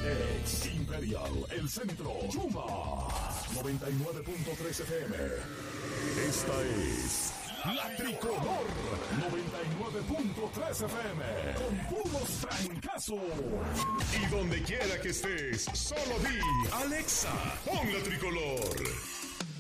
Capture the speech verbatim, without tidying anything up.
Ex Imperial, El Centro, Yuma, noventa y nueve punto tres F M. Esta es La Tricolor, noventa y nueve punto tres F M, con puros trancazos. Y donde quiera que estés, solo di, Alexa, pon La Tricolor.